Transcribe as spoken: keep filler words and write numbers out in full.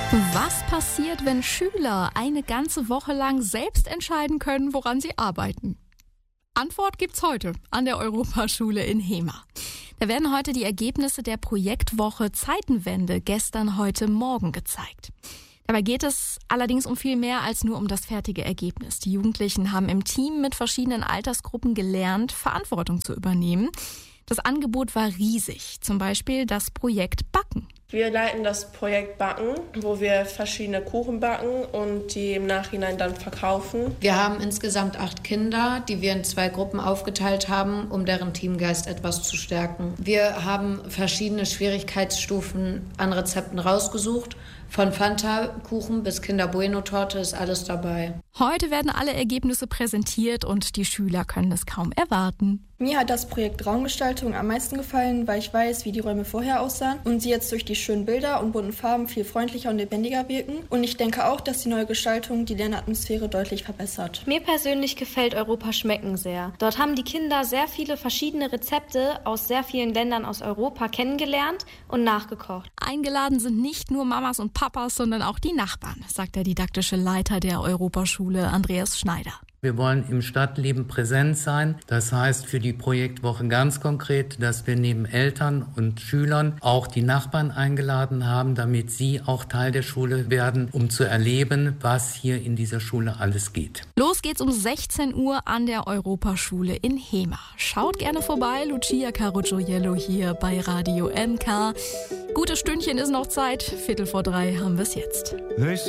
Was passiert, wenn Schüler eine ganze Woche lang selbst entscheiden können, woran sie arbeiten? Antwort gibt's heute an der Europaschule in Hemer. Da werden heute die Ergebnisse der Projektwoche Zeitenwende gestern, heute, morgen gezeigt. Dabei geht es allerdings um viel mehr als nur um das fertige Ergebnis. Die Jugendlichen haben im Team mit verschiedenen Altersgruppen gelernt, Verantwortung zu übernehmen. Das Angebot war riesig, zum Beispiel das Projekt Backen. Wir leiten das Projekt Backen, wo wir verschiedene Kuchen backen und die im Nachhinein dann verkaufen. Wir haben insgesamt acht Kinder, die wir in zwei Gruppen aufgeteilt haben, um deren Teamgeist etwas zu stärken. Wir haben verschiedene Schwierigkeitsstufen an Rezepten rausgesucht. Von Fanta-Kuchen bis Kinder-Bueno-Torte ist alles dabei. Heute werden alle Ergebnisse präsentiert und die Schüler können es kaum erwarten. Mir hat das Projekt Raumgestaltung am meisten gefallen, weil ich weiß, wie die Räume vorher aussahen und sie jetzt durch die schönen Bilder und bunten Farben viel freundlicher und lebendiger wirken. Und ich denke auch, dass die neue Gestaltung die Lernatmosphäre deutlich verbessert. Mir persönlich gefällt Europa schmecken sehr. Dort haben die Kinder sehr viele verschiedene Rezepte aus sehr vielen Ländern aus Europa kennengelernt und nachgekocht. Eingeladen sind nicht nur Mamas und Papas, sondern auch die Nachbarn, sagt der didaktische Leiter der Europaschule, Andreas Schneider. Wir wollen im Stadtleben präsent sein. Das heißt für die Projektwoche ganz konkret, dass wir neben Eltern und Schülern auch die Nachbarn eingeladen haben, damit sie auch Teil der Schule werden, um zu erleben, was hier in dieser Schule alles geht. Los geht's um sechzehn Uhr an der Europaschule in Hemer. Schaut gerne vorbei. Lucia Caruggiello hier bei Radio M K. Gutes Stündchen ist noch Zeit. Viertel vor drei haben wir's jetzt.